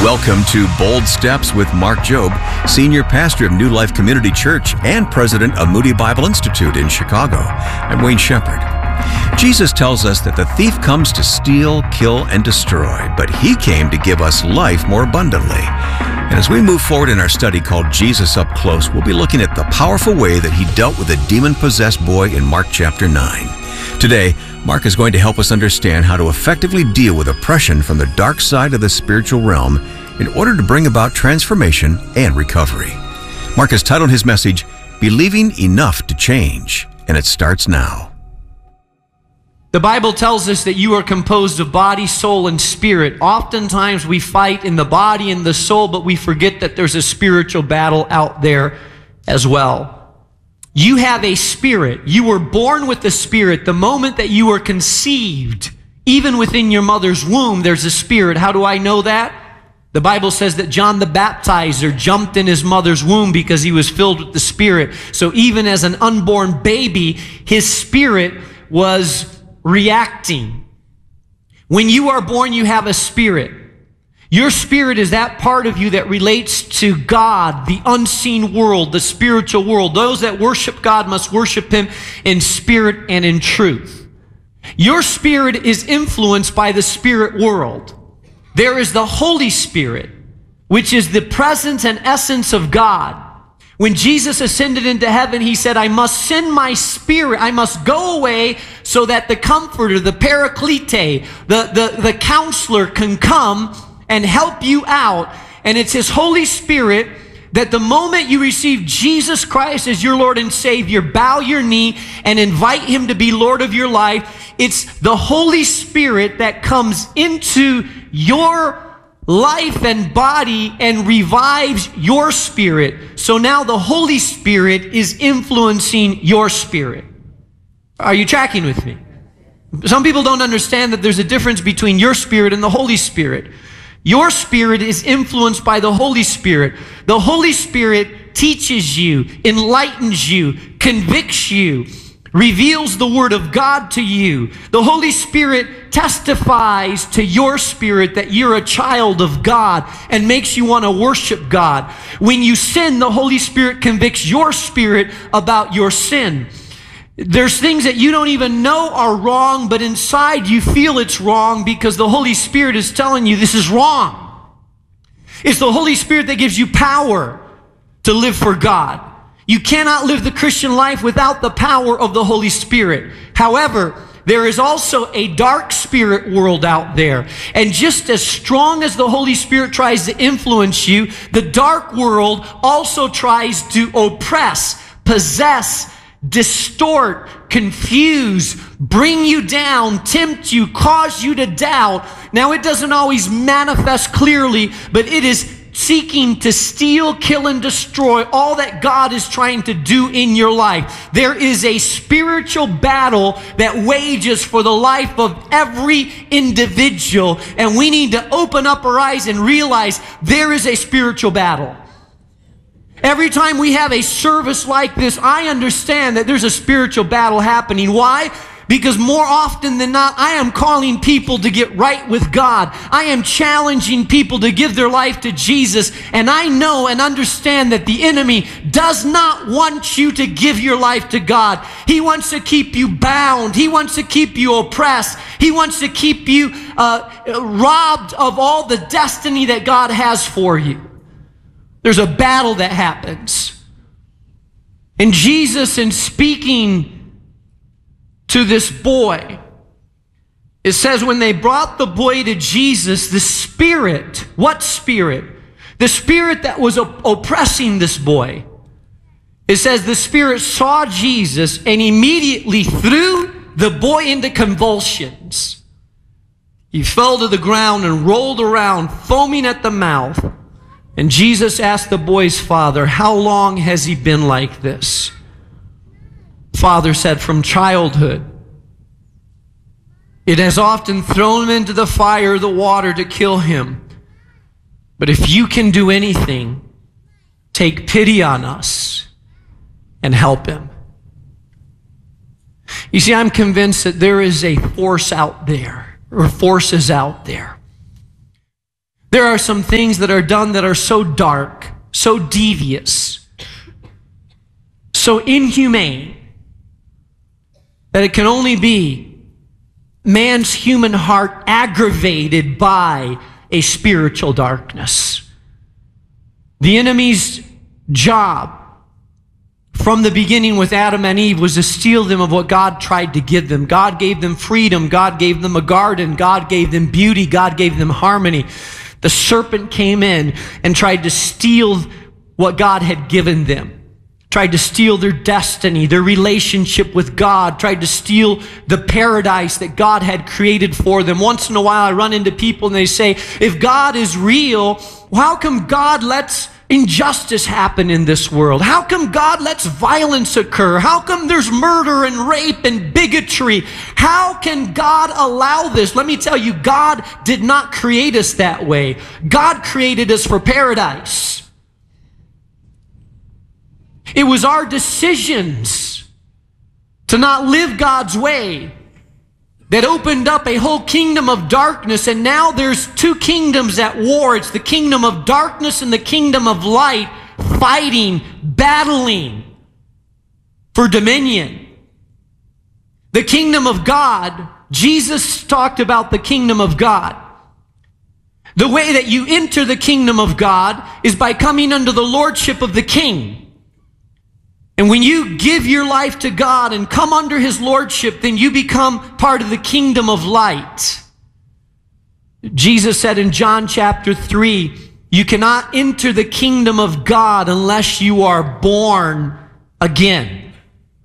Welcome to Bold Steps with Mark Jobe, Senior Pastor of New Life Community Church and President of Moody Bible Institute in Chicago. I'm Wayne Shepherd. Jesus tells us that the thief comes to steal, kill, and destroy, but he came to give us life more abundantly. And as we move forward in our study called Jesus Up Close, we'll be looking at the powerful way that he dealt with a demon-possessed boy in Mark chapter 9. Today, Mark is going to help us understand how to effectively deal with oppression from the dark side of the spiritual realm in order to bring about transformation and recovery. Mark has titled his message, Believing Enough to Change, and it starts now. The Bible tells us that you are composed of body, soul, and spirit. Oftentimes we fight in the body and the soul, but we forget that there's a spiritual battle out there as well. You have a spirit. You were born with the spirit. The moment that you were conceived, even within your mother's womb, there's a spirit. How do I know that? The Bible says that John the Baptizer jumped in his mother's womb because he was filled with the Spirit. So even as an unborn baby, his spirit was reacting. When you are born, you have a spirit. Your spirit is that part of you that relates to God, the unseen world, the spiritual world. Those that worship God must worship Him in spirit and in truth. Your spirit is influenced by the spirit world. There is the Holy Spirit, which is the presence and essence of God. When Jesus ascended into heaven, He said, I must send my spirit, I must go away so that the Comforter, the Paraclete, the Counselor can come and help you out. And it's His Holy Spirit that the moment you receive Jesus Christ as your Lord and Savior, bow your knee and invite Him to be Lord of your life, it's the Holy Spirit that comes into your life and body and revives your spirit. So now the Holy Spirit is influencing your spirit. Are you tracking with me? Some people don't understand that there's a difference between your spirit and the Holy Spirit. Your spirit is influenced by the Holy Spirit. The Holy Spirit teaches you, enlightens you, convicts you, reveals the Word of God to you. The Holy Spirit testifies to your spirit that you're a child of God and makes you want to worship God. When you sin, the Holy Spirit convicts your spirit about your sin. There's things that you don't even know are wrong, but inside you feel it's wrong because the Holy Spirit is telling you this is wrong. It's the Holy Spirit that gives you power to live for God. You cannot live the Christian life without the power of the Holy Spirit. However, there is also a dark spirit world out there. And just as strong as the Holy Spirit tries to influence you, the dark world also tries to oppress, possess, distort, confuse, bring you down, tempt you, cause you to doubt. Now, it doesn't always manifest clearly, but it is seeking to steal, kill, and destroy all that God is trying to do in your life. There is a spiritual battle that wages for the life of every individual, and we need to open up our eyes and realize there is a spiritual battle. Every time we have a service like this, I understand that there's a spiritual battle happening. Why? Because more often than not, I am calling people to get right with God. I am challenging people to give their life to Jesus. And I know and understand that the enemy does not want you to give your life to God. He wants to keep you bound. He wants to keep you oppressed. He wants to keep you robbed of all the destiny that God has for you. There's a battle that happens. And Jesus, in speaking to this boy, it says when they brought the boy to Jesus, the spirit, what spirit? The spirit that was oppressing this boy. It says the spirit saw Jesus and immediately threw the boy into convulsions. He fell to the ground and rolled around, foaming at the mouth. And Jesus asked the boy's father, how long has he been like this? Father said, from childhood. It has often thrown him into the fire, the water to kill him. But if you can do anything, take pity on us and help him. You see, I'm convinced that there is a force out there, or forces out there, There are some things that are done that are so dark, so devious, so inhumane, that it can only be man's human heart aggravated by a spiritual darkness. The enemy's job from the beginning with Adam and Eve was to steal them of what God tried to give them. God gave them freedom. God gave them a garden. God gave them beauty. God gave them harmony. The serpent came in and tried to steal what God had given them. Tried to steal their destiny, their relationship with God, tried to steal the paradise that God had created for them. Once in a while I run into people and they say, if God is real, how come God lets injustice happen in this world? How come God lets violence occur? How come there's murder and rape and bigotry? How can God allow this? Let me tell you, God did not create us that way. God created us for paradise. It was our decisions to not live God's way that opened up a whole kingdom of darkness, and now there's two kingdoms at war. It's the kingdom of darkness and the kingdom of light, fighting, battling for dominion. The kingdom of God, Jesus talked about the kingdom of God. The way that you enter the kingdom of God is by coming under the lordship of the King. And when you give your life to God and come under His lordship, then you become part of the kingdom of light. Jesus said in John chapter 3, you cannot enter the kingdom of God unless you are born again.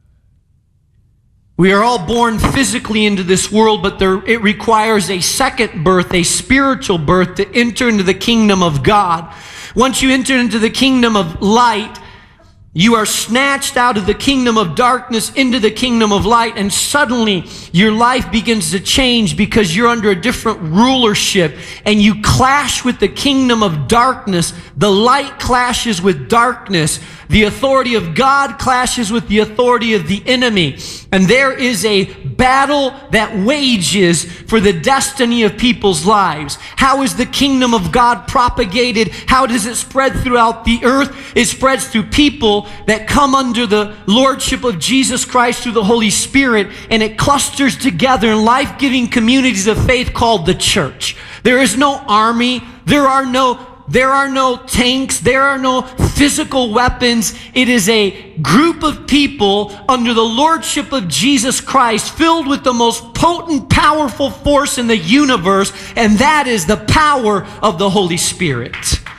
We are all born physically into this world, but it requires a second birth, a spiritual birth, to enter into the kingdom of God. Once you enter into the kingdom of light, you are snatched out of the kingdom of darkness into the kingdom of light, and suddenly your life begins to change because you're under a different rulership and you clash with the kingdom of darkness. The light clashes with darkness. The authority of God clashes with the authority of the enemy. And there is a battle that wages for the destiny of people's lives. How is the kingdom of God propagated? How does it spread throughout the earth? It spreads through people that come under the lordship of Jesus Christ through the Holy Spirit, and it clusters together in life-giving communities of faith called the church. There is no army. There are no tanks. There are no physical weapons. It is a group of people under the lordship of Jesus Christ, filled with the most potent, powerful force in the universe, and that is the power of the Holy Spirit.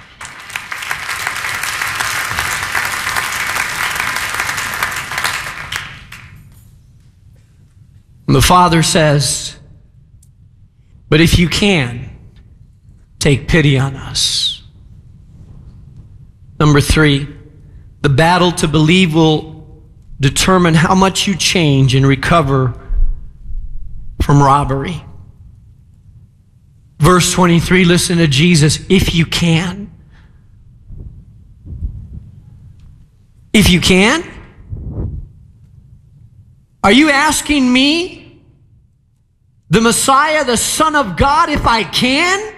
And the Father says, but if you can, take pity on us. Number 3, the battle to believe will determine how much you change and recover from robbery. Verse 23, listen to Jesus, if you can. If you can? Are you asking me, the Messiah, the Son of God, if I can?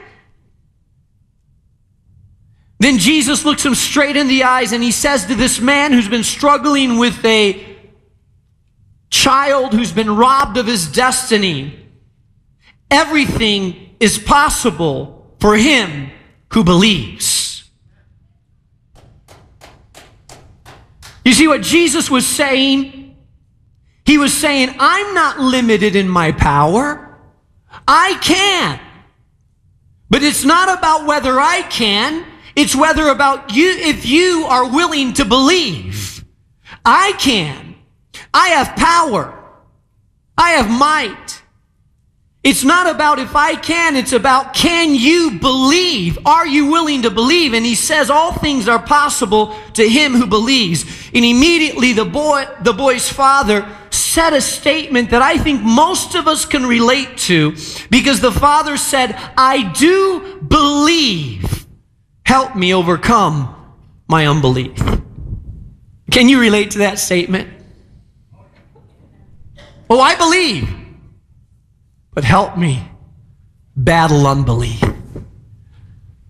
Then Jesus looks him straight in the eyes and he says to this man who's been struggling with a child who's been robbed of his destiny, everything is possible for him who believes. You see what Jesus was saying? He was saying, I'm not limited in my power. I can. But it's not about whether I can. It's whether about you, if you are willing to believe. I can. I have power. I have might. It's not about if I can, it's about can you believe? Are you willing to believe? And he says all things are possible to him who believes. And immediately the boy's father said a statement that I think most of us can relate to, because the father said, I do believe. Help me overcome my unbelief. Can you relate to that statement? Oh, I believe, but help me battle unbelief.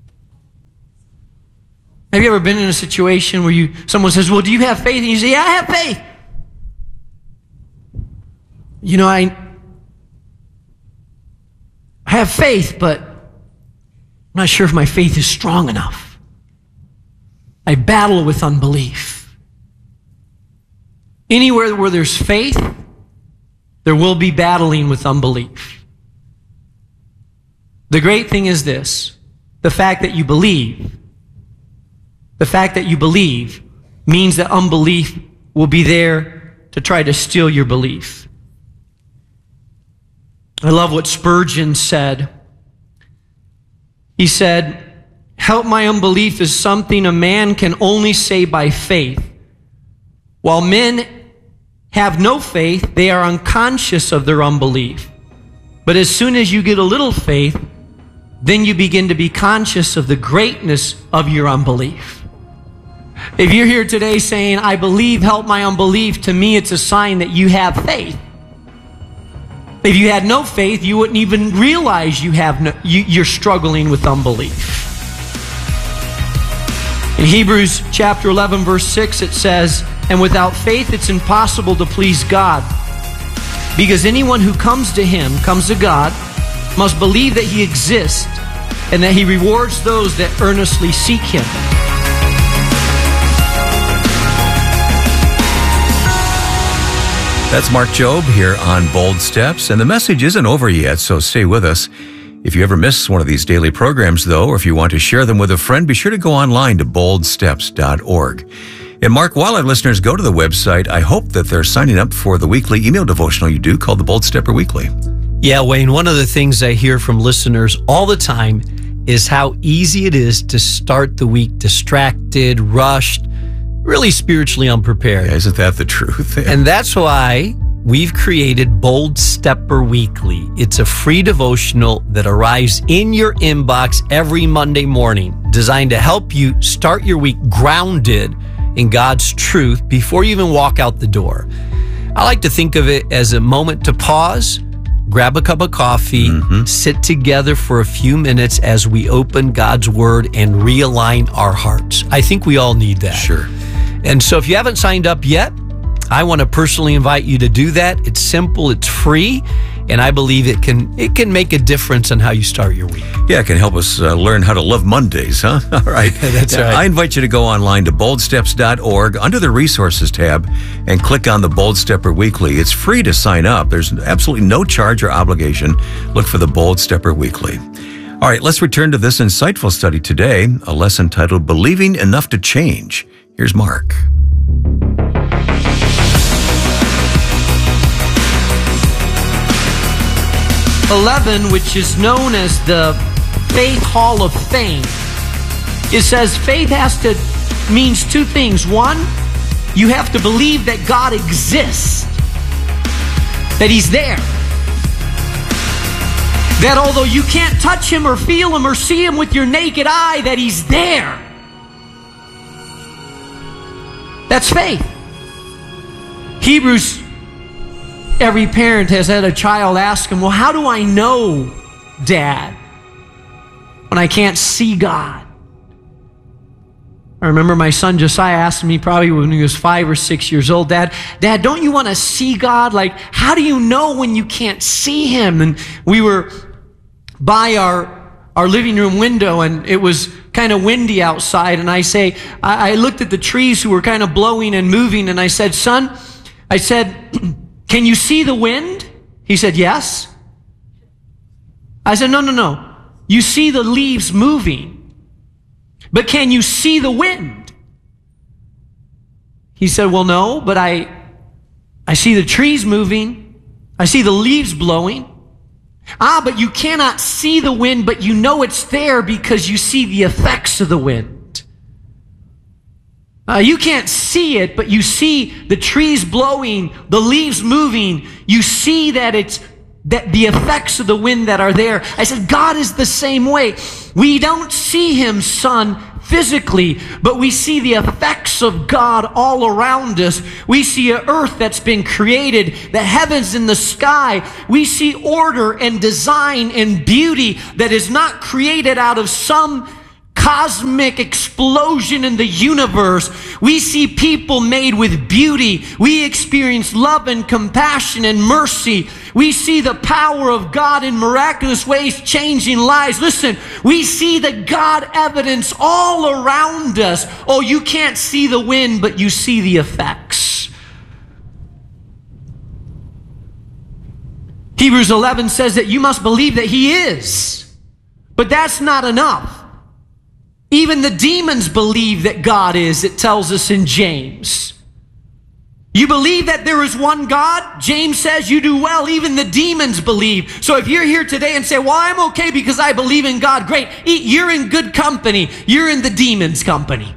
ever been in a situation where someone says, well, do you have faith? And you say, yeah, I have faith. You know, I have faith, but I'm not sure if my faith is strong enough. I battle with unbelief. Anywhere where there's faith, there will be battling with unbelief. The great thing is this: the fact that you believe. The fact that you believe means that unbelief will be there to try to steal your belief. I love what Spurgeon said. He said, "Help my unbelief is something a man can only say by faith. While men have no faith, they are unconscious of their unbelief. But as soon as you get a little faith, then you begin to be conscious of the greatness of your unbelief." If you're here today saying, I believe, help my unbelief, to me it's a sign that you have faith. If you had no faith, you wouldn't even realize you're struggling with unbelief. In Hebrews chapter 11, verse 6, it says, "And without faith it's impossible to please God. Because anyone who comes to God, must believe that He exists and that He rewards those that earnestly seek Him." That's Mark Jobe here on Bold Steps, and the message isn't over yet, so stay with us. If you ever miss one of these daily programs, though, or if you want to share them with a friend, be sure to go online to boldsteps.org. And Mark, while our listeners go to the website, I hope that they're signing up for the weekly email devotional you do called the Bold Stepper Weekly. Yeah, Wayne, one of the things I hear from listeners all the time is how easy it is to start the week distracted, rushed, really spiritually unprepared. Yeah, isn't that the truth? And that's why we've created Bold Stepper Weekly. It's a free devotional that arrives in your inbox every Monday morning, designed to help you start your week grounded in God's truth before you even walk out the door. I like to think of it as a moment to pause, grab a cup of coffee, sit together for a few minutes as we open God's Word and realign our hearts. I think we all need that. Sure. And so if you haven't signed up yet, I want to personally invite you to do that. It's simple, it's free, and I believe it can make a difference in how you start your week. Yeah, it can help us learn how to love Mondays, huh? All right. That's right. I invite you to go online to boldsteps.org under the Resources tab and click on the Bold Stepper Weekly. It's free to sign up. There's absolutely no charge or obligation. Look for the Bold Stepper Weekly. All right, let's return to this insightful study today, a lesson titled Believing Enough to Change. Here's Mark. .11, which is known as the Faith Hall of Fame. It says faith means two things. One, you have to believe that God exists, that He's there. That although you can't touch Him or feel Him or see Him with your naked eye, that He's there. That's faith. Hebrews, every parent has had a child ask him, well, how do I know, Dad, when I can't see God? I remember my son Josiah asked me probably when he was 5 or 6 years old, Dad, don't you want to see God? Like, how do you know when you can't see Him? And we were by our living room window, and it was kind of windy outside, and I looked at the trees who were kind of blowing and moving, and I said, son, can you see the wind? He said, yes. I said, no. You see the leaves moving, but can you see the wind? He said, well, no, but I see the trees moving. I see the leaves blowing. But you cannot see the wind, but you know it's there because you see the effects of the wind. You can't see it, but you see the trees blowing, the leaves moving. You see that the effects of the wind that are there. I said, God is the same way. We don't see Him, son, physically, but we see the effects of God all around us. We see an earth that's been created, the heavens and the sky. We see order and design and beauty that is not created out of some cosmic explosion in the universe. We see people made with beauty. We experience love and compassion and mercy. We see the power of God in miraculous ways changing lives. Listen, we see the God evidence all around us. Oh, you can't see the wind, but you see the effects. Hebrews 11 says that you must believe that He is. But that's not enough. Even the demons believe that God is, it tells us in James. You believe that there is one God? James says you do well. Even the demons believe. So if you're here today and say, well, I'm okay because I believe in God, great. You're in good company. You're in the demons' company.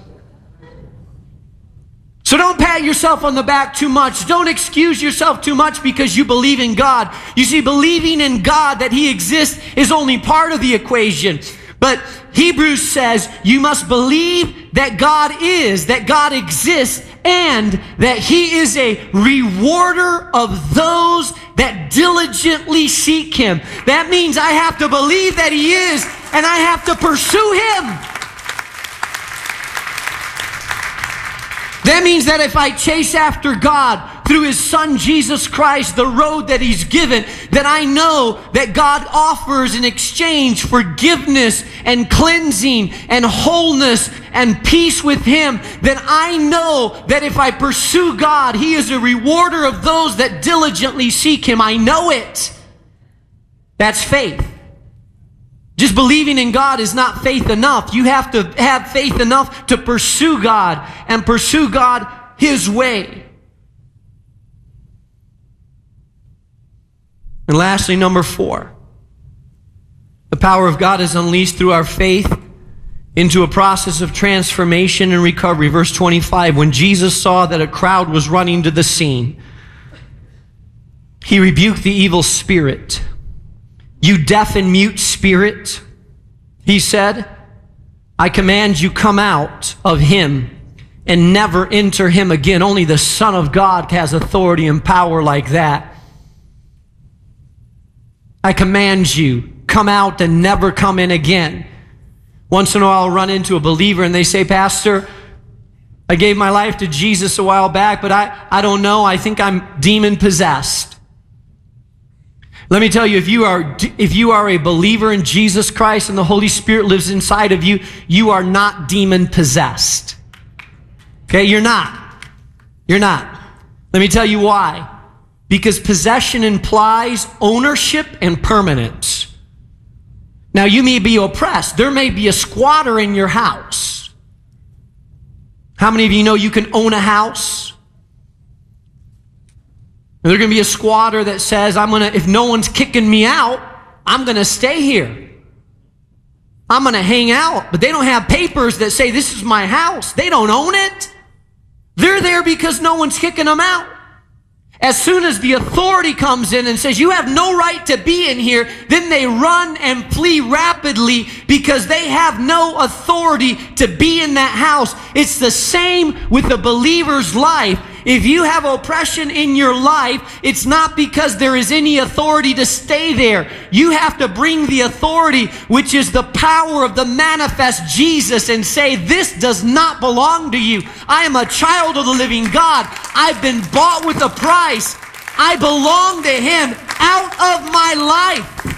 So don't pat yourself on the back too much. Don't excuse yourself too much because you believe in God. You see, believing in God, that He exists, is only part of the equation. But Hebrews says you must believe that God is, that God exists, and that He is a rewarder of those that diligently seek Him. That means I have to believe that He is, and I have to pursue Him. That means that if I chase after God through His Son Jesus Christ, the road that He's given, that I know that God offers in exchange forgiveness and cleansing and wholeness and peace with Him, then I know that if I pursue God, He is a rewarder of those that diligently seek Him. I know it. That's faith. Just believing in God is not faith enough. You have to have faith enough to pursue God and pursue God His way. And lastly, number 4, the power of God is unleashed through our faith into a process of transformation and recovery. Verse 25, when Jesus saw that a crowd was running to the scene, He rebuked the evil spirit. You deaf and mute spirit, He said, I command you, come out of him and never enter him again. Only the Son of God has authority and power like that. I command you, come out and never come in again. Once in a while I'll run into a believer and they say, Pastor, I gave my life to Jesus a while back, but I don't know, I think I'm demon possessed. Let me tell you, if you are a believer in Jesus Christ and the Holy Spirit lives inside of you, you are not demon possessed. Okay, you're not. You're not. Let me tell you why. Because possession implies ownership and permanence. Now, you may be oppressed. There may be a squatter in your house. How many of you know you can own a house? There's going to be a squatter that says, if no one's kicking me out, I'm going to stay here. I'm going to hang out. But they don't have papers that say this is my house. They don't own it. They're there because no one's kicking them out. As soon as the authority comes in and says, you have no right to be in here, then they run and flee rapidly because they have no authority to be in that house. It's the same with the believer's life. If you have oppression in your life, it's not because there is any authority to stay there. You have to bring the authority, which is the power of the manifest Jesus, and say, this does not belong to you. I am a child of the living God. I've been bought with a price. I belong to Him. Out of my life.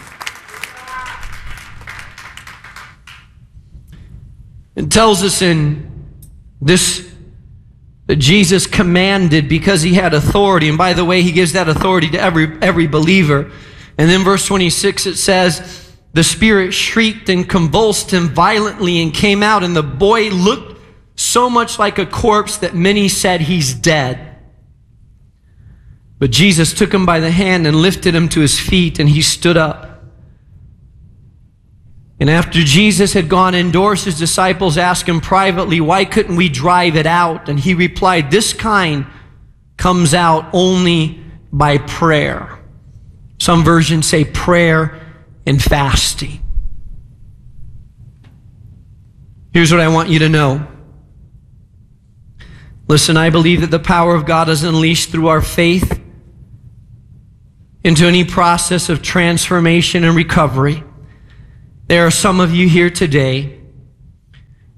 It tells us in this that Jesus commanded because He had authority. And by the way, He gives that authority to every believer. And then verse 26, it says, the spirit shrieked and convulsed him violently and came out, and the boy looked so much like a corpse that many said, he's dead. But Jesus took him by the hand and lifted him to his feet, and he stood up. And after Jesus had gone indoors, His disciples asked Him privately, why couldn't we drive it out? And He replied, this kind comes out only by prayer. Some versions say prayer and fasting. Here's what I want you to know. Listen, I believe that the power of God is unleashed through our faith into any process of transformation and recovery. There are some of you here today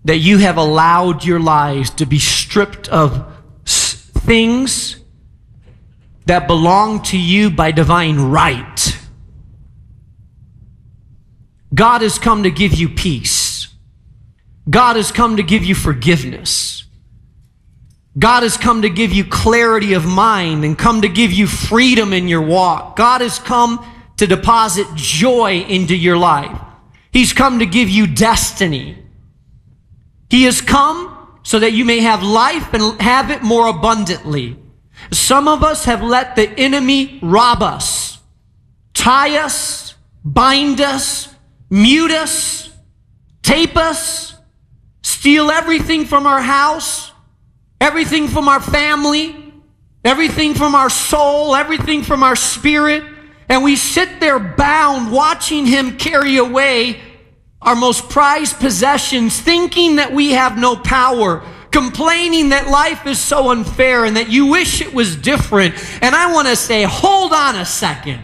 that you have allowed your lives to be stripped of things that belong to you by divine right. God has come to give you peace. God has come to give you forgiveness. God has come to give you clarity of mind and come to give you freedom in your walk. God has come to deposit joy into your life. He's come to give you destiny. He has come so that you may have life and have it more abundantly. Some of us have let the enemy rob us, tie us, bind us, mute us, tape us, steal everything from our house, everything from our family, everything from our soul, everything from our spirit. And we sit there bound, watching him carry away our most prized possessions, thinking that we have no power, complaining that life is so unfair and that you wish it was different. And I want to say, hold on a second.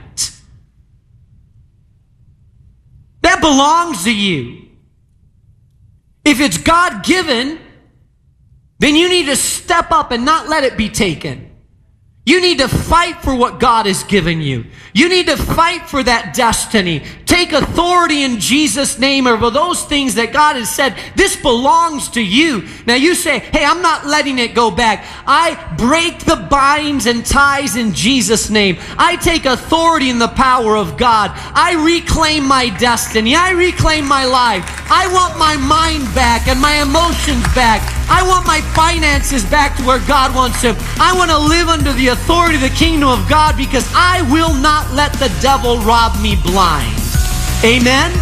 That belongs to you. If it's God-given, then you need to step up and not let it be taken. You need to fight for what God has given you. You need to fight for that destiny. Take authority in Jesus' name over those things that God has said, this belongs to you. Now you say, hey, I'm not letting it go back. I break the binds and ties in Jesus' name. I take authority in the power of God. I reclaim my destiny. I reclaim my life. I want my mind back and my emotions back. I want my finances back to where God wants them. I want to live under the authority of the kingdom of God because I will not let the devil rob me blind. Amen?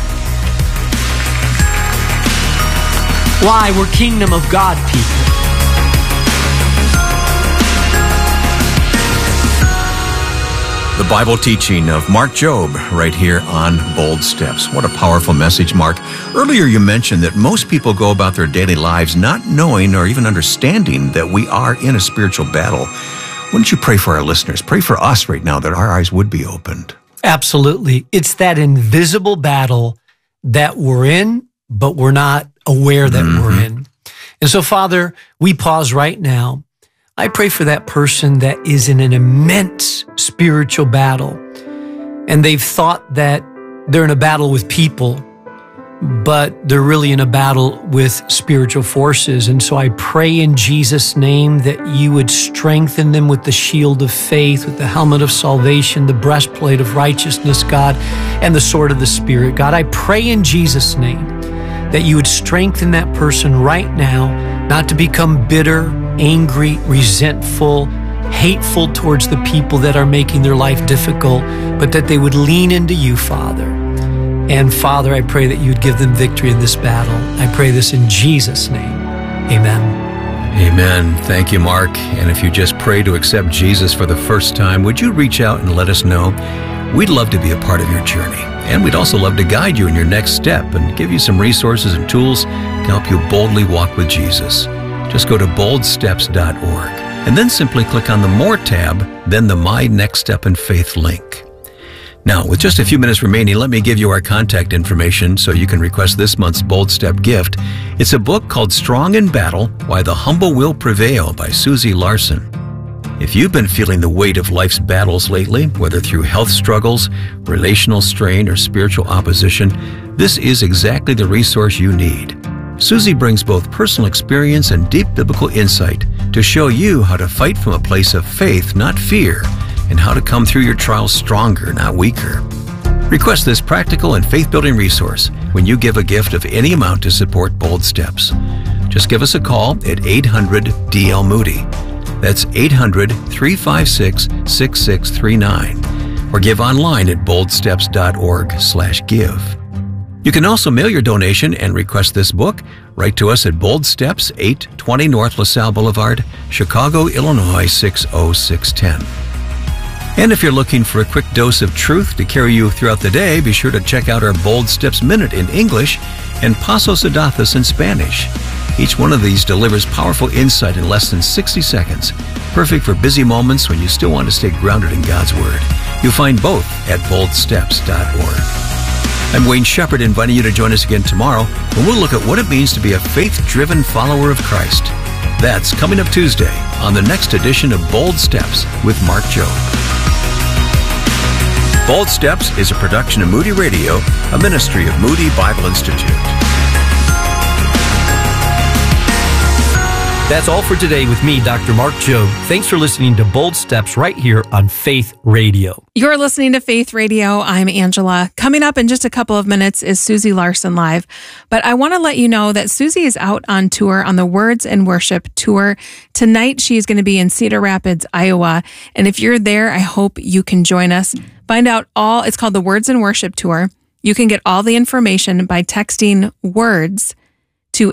Why? We're kingdom of God people. The Bible teaching of Mark Jobe right here on Bold Steps. What a powerful message, Mark. Earlier you mentioned that most people go about their daily lives not knowing or even understanding that we are in a spiritual battle. Why don't you pray for our listeners? Pray for us right now that our eyes would be opened. Absolutely. It's that invisible battle that we're in, but we're not aware that we're in. And so, Father, we pause right now. I pray for that person that is in an immense spiritual battle, and they've thought that they're in a battle with people, but they're really in a battle with spiritual forces. And so I pray in Jesus' name that you would strengthen them with the shield of faith, with the helmet of salvation, the breastplate of righteousness, God, and the sword of the Spirit. God, I pray in Jesus' name that you would strengthen that person right now, not to become bitter, angry, resentful, hateful towards the people that are making their life difficult, but that they would lean into you, Father. And Father, I pray that you would give them victory in this battle. I pray this in Jesus' name. Amen. Amen. Thank you, Mark. And if you just pray to accept Jesus for the first time, would you reach out and let us know? We'd love to be a part of your journey. And we'd also love to guide you in your next step and give you some resources and tools to help you boldly walk with Jesus. Just go to boldsteps.org and then simply click on the More tab, then the My Next Step in Faith link. Now, with just a few minutes remaining, let me give you our contact information so you can request this month's Bold Step gift. It's a book called Strong in Battle, Why the Humble Will Prevail by Susie Larson. If you've been feeling the weight of life's battles lately, whether through health struggles, relational strain, or spiritual opposition, this is exactly the resource you need. Susie brings both personal experience and deep biblical insight to show you how to fight from a place of faith, not fear, and how to come through your trials stronger, not weaker. Request this practical and faith-building resource when you give a gift of any amount to support Bold Steps. Just give us a call at 800-DL-MOODY. That's 800-356-6639. Or give online at boldsteps.org/give. You can also mail your donation and request this book. Write to us at Bold Steps, 820 North LaSalle Boulevard, Chicago, Illinois, 60610. And if you're looking for a quick dose of truth to carry you throughout the day, be sure to check out our Bold Steps Minute in English and Pasos Adathas in Spanish. Each one of these delivers powerful insight in less than 60 seconds, perfect for busy moments when you still want to stay grounded in God's Word. You'll find both at boldsteps.org. I'm Wayne Shepherd, inviting you to join us again tomorrow when we'll look at what it means to be a faith-driven follower of Christ. That's coming up Tuesday on the next edition of Bold Steps with Mark Jobe. Bold Steps is a production of Moody Radio, a ministry of Moody Bible Institute. That's all for today with me, Dr. Mark Jobe. Thanks for listening to Bold Steps right here on Faith Radio. You're listening to Faith Radio. I'm Angela. Coming up in just a couple of minutes is Susie Larson Live. But I want to let you know that Susie is out on tour on the Words and Worship Tour. Tonight, she is going to be in Cedar Rapids, Iowa. And if you're there, I hope you can join us. Find out it's called the Words and Worship Tour. You can get all the information by texting WORDS to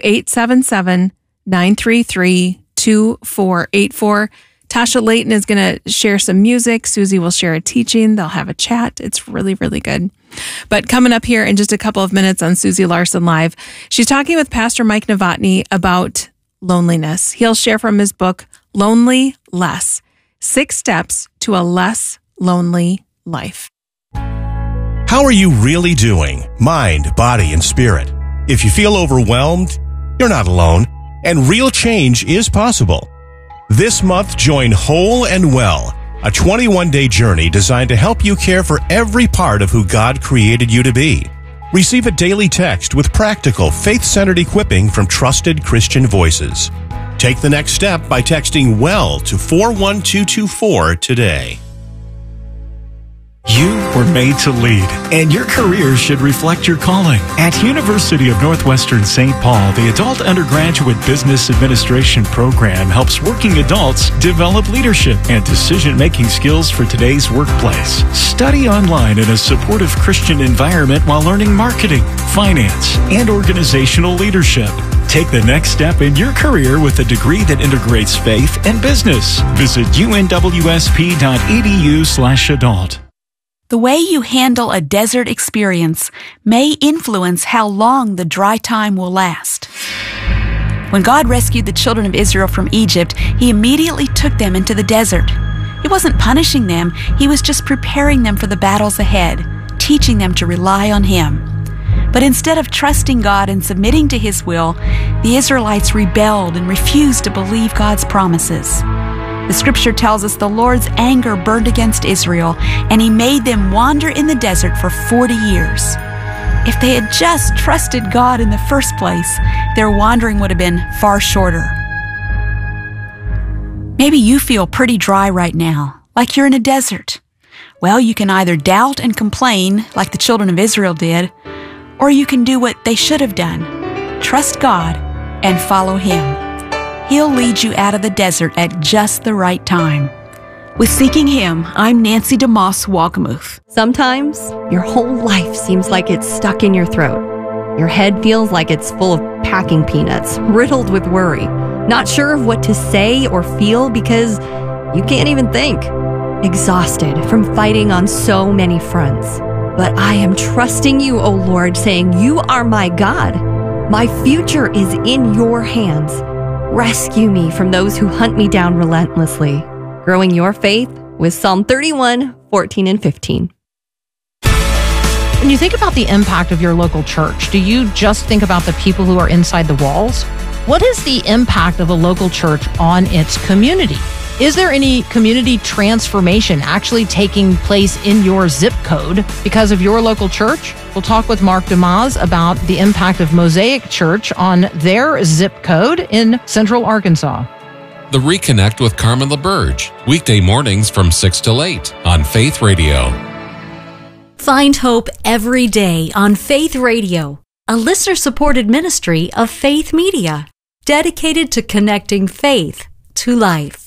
877-933-2484. Tasha Layton is going to share some music. Susie will share a teaching. They'll have a chat. It's really, really good. But coming up here in just a couple of minutes on Susie Larson Live, she's talking with Pastor Mike Novotny about loneliness. He'll share from his book, Lonely Less, 6 Steps to a Less Lonely Life. How are you really doing? Mind, body, and spirit. If you feel overwhelmed, you're not alone. And real change is possible. This month, join Whole and Well, a 21-day journey designed to help you care for every part of who God created you to be. Receive a daily text with practical, faith-centered equipping from trusted Christian voices. Take the next step by texting WELL to 41224 today. You were made to lead, and your career should reflect your calling. At University of Northwestern St. Paul, the Adult Undergraduate Business Administration program helps working adults develop leadership and decision-making skills for today's workplace. Study online in a supportive Christian environment while learning marketing, finance, and organizational leadership. Take the next step in your career with a degree that integrates faith and business. Visit unwsp.edu/adult. The way you handle a desert experience may influence how long the dry time will last. When God rescued the children of Israel from Egypt, He immediately took them into the desert. He wasn't punishing them, He was just preparing them for the battles ahead, teaching them to rely on Him. But instead of trusting God and submitting to His will, the Israelites rebelled and refused to believe God's promises. The scripture tells us the Lord's anger burned against Israel, and He made them wander in the desert for 40 years. If they had just trusted God in the first place, their wandering would have been far shorter. Maybe you feel pretty dry right now, like you're in a desert. Well, you can either doubt and complain, like the children of Israel did, or you can do what they should have done. Trust God and follow Him. He'll lead you out of the desert at just the right time. With Seeking Him, I'm Nancy DeMoss Walkamuth. Sometimes your whole life seems like it's stuck in your throat. Your head feels like it's full of packing peanuts, riddled with worry, not sure of what to say or feel because you can't even think. Exhausted from fighting on so many fronts. But I am trusting you, O Lord, saying, "You are my God. My future is in your hands. Rescue me from those who hunt me down relentlessly." Growing your faith with Psalm 31:14 and 15. When you think about the impact of your local church, do you just think about the people who are inside the walls? What is the impact of a local church on its community? Is there any community transformation actually taking place in your zip code because of your local church? We'll talk with Mark DeMoss about the impact of Mosaic Church on their zip code in Central Arkansas. The Reconnect with Carmen LaBerge, weekday mornings from 6 till 8 on Faith Radio. Find hope every day on Faith Radio, a listener-supported ministry of Faith Media, dedicated to connecting faith to life.